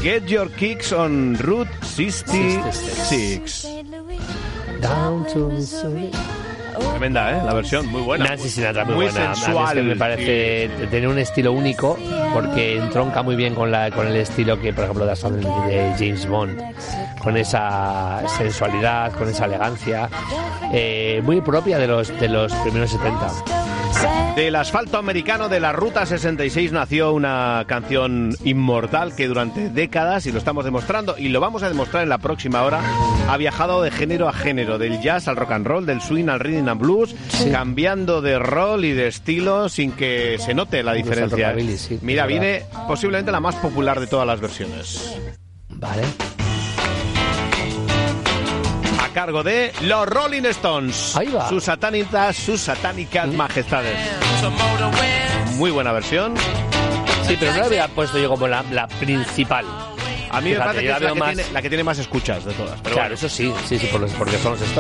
Get Your Kicks on Route 66. Down to Missouri. Tremenda, la versión, muy buena. Nancy Sinatra, muy buena. sensual. A mí es que me parece tener un estilo único, porque entronca muy bien con el estilo que, por ejemplo, de James Bond, con esa sensualidad, con esa elegancia, muy propia de los primeros 70. Del asfalto americano de la Ruta 66 nació una canción inmortal que durante décadas, y lo estamos demostrando, y lo vamos a demostrar en la próxima hora, ha viajado de género a género, del jazz al rock and roll, del swing al rhythm and blues, cambiando de rol y de estilo sin que se note la diferencia. Sí, mira, viene posiblemente la más popular de todas las versiones. Vale. A cargo de los Rolling Stones. Ahí va. Sus satánicas majestades. Muy buena versión. Sí, pero no la había puesto yo como la principal. A mí me Fíjate, parece que es la que tiene más escuchas de todas. Pero claro, bueno. eso sí, porque son los Stones.